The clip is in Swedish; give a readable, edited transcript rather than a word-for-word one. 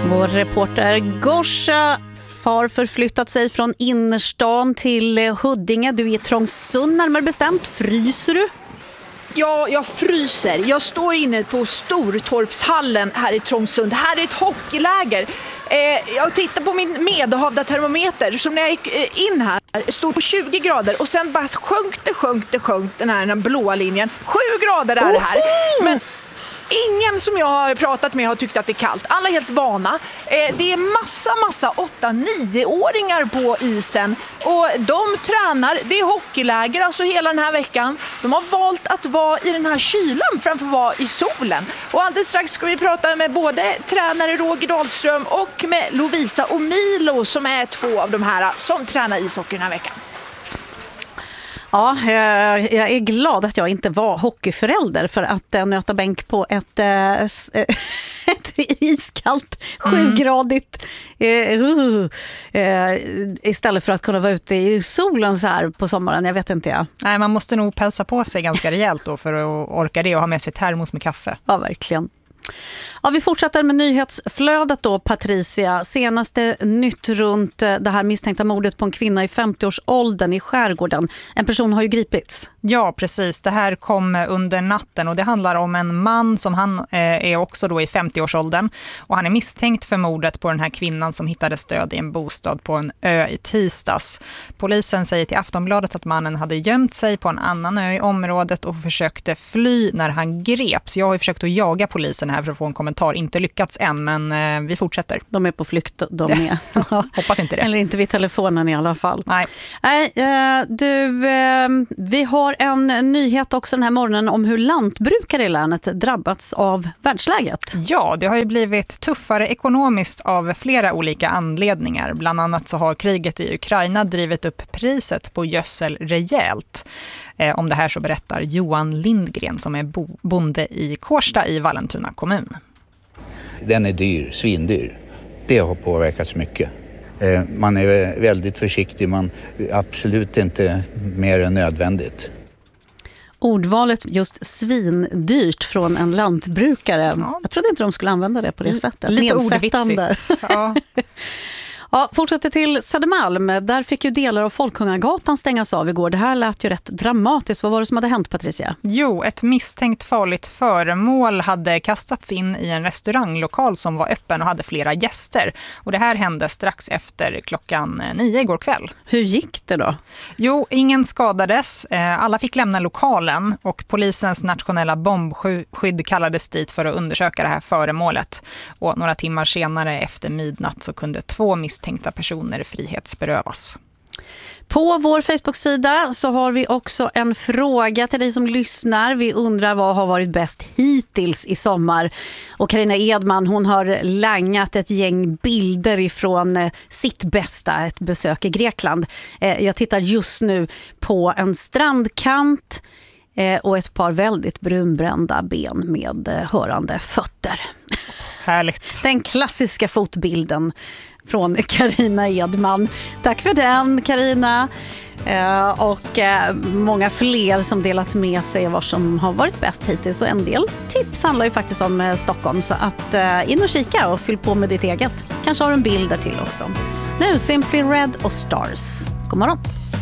Vår reporter Gorsa har förflyttat sig från innerstan till Huddinge. Du är i Trångsund närmare bestämt. Fryser du? Ja, jag fryser. Jag står inne på Stortorpshallen här i Trångsund. Här är ett hockeyläger. Jag tittar på min medhavda termometer som när jag gick in här stod på 20 grader och sen bara sjönk den här blåa linjen. 7 grader är det här. Men ingen som jag har pratat med har tyckt att det är kallt. Alla är helt vana. Det är massa 8-9-åringar på isen. Och de tränar, det är hockeyläger alltså hela den här veckan. De har valt att vara i den här kylan framför att vara i solen. Och alldeles strax ska vi prata med både tränare Roger Dahlström och med Lovisa och Milo som är 2 av de här som tränar ishockey den här veckan. Ja, jag är glad att jag inte var hockeyförälder för att nöta bänk på ett iskallt 7-gradigt istället för att kunna vara ute i solen så här på sommaren. Jag vet inte jag. Nej, man måste nog pälsa på sig ganska rejält då för att orka det och ha med sig termos med kaffe. Ja, verkligen. Ja, vi fortsätter med nyhetsflödet då, Patricia. Senaste nytt runt det här misstänkta mordet på en kvinna i 50-årsåldern i skärgården. En person har ju gripits. Ja, precis. Det här kom under natten och det handlar om en man som han är också då i 50-årsåldern. Och han är misstänkt för mordet på den här kvinnan som hittades död i en bostad på en ö i tisdags. Polisen säger till Aftonbladet att mannen hade gömt sig på en annan ö i området och försökte fly när han greps. Jag har ju försökt att jaga polisen här för att få en kommentar. Inte lyckats än, men vi fortsätter. De är på flykt, de är. Hoppas inte det. Eller inte vid telefonen i alla fall. Nej. Vi har en nyhet också den här morgonen om hur lantbrukare i länet drabbats av världsläget. Ja, det har ju blivit tuffare ekonomiskt av flera olika anledningar. Bland annat så har kriget i Ukraina drivit upp priset på gödsel rejält. Om det här så berättar Johan Lindgren som är bonde i Kårsta i Vallentuna kommun. Den är dyr, svindyr. Det har påverkats mycket. Man är väldigt försiktig, man absolut inte mer än nödvändigt. Ordvalet just svindyrt från en lantbrukare. Ja. Jag trodde inte de skulle använda det på det sättet. Lite ordvitsigt. Ja. Ja, fortsätter till Södermalm. Där fick ju delar av Folkungagatan stängas av igår. Det här lät ju rätt dramatiskt. Vad var det som hade hänt, Patricia? Jo, ett misstänkt farligt föremål hade kastats in i en restauranglokal som var öppen och hade flera gäster. Och det här hände strax efter 9:00 igår kväll. Hur gick det då? Jo, ingen skadades. Alla fick lämna lokalen och polisens nationella bombskydd kallades dit för att undersöka det här föremålet. Och några timmar senare efter midnatt så kunde 2 misstänkta personer frihetsberövas. På vår Facebook-sida så har vi också en fråga till dig som lyssnar. Vi undrar vad har varit bäst hittills i sommar. Och Carina Edman, hon har langat ett gäng bilder ifrån sitt bästa, ett besök i Grekland. Jag tittar just nu på en strandkant och ett par väldigt brunbrända ben med hörande fötter. Härligt. Den klassiska fotbilden från Carina Edman. Tack för den, Carina. Och många fler som delat med sig vad som har varit bäst hittills. Och en del tips handlar ju faktiskt om Stockholm. Så att in och kika och fyll på med ditt eget. Kanske har en bild där till också. Nu Simply Red och Stars. God morgon.